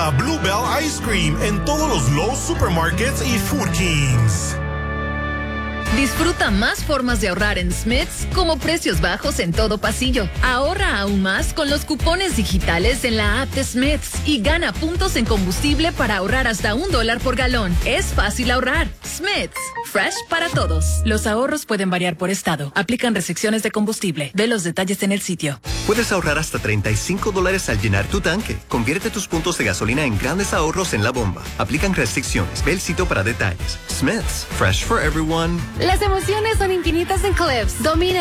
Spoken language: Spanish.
a Bluebell Ice Cream en todos los Lowe's Supermarkets y Food Kings. Disfruta más formas de ahorrar en Smith's, como precios bajos en todo pasillo. Ahorra aún más con los cupones digitales en la app de Smith's y gana puntos en combustible para ahorrar hasta $1 por galón. Es fácil ahorrar. Smith's, fresh para todos. Los ahorros pueden variar por estado. Aplican restricciones de combustible. Ve los detalles en el sitio. Puedes ahorrar hasta $35 al llenar tu tanque. Convierte tus puntos de gasolina en grandes ahorros en la bomba. Aplican restricciones. Ve el sitio para detalles. Smith's, fresh for everyone. Las emociones son infinitas en Clips. Domina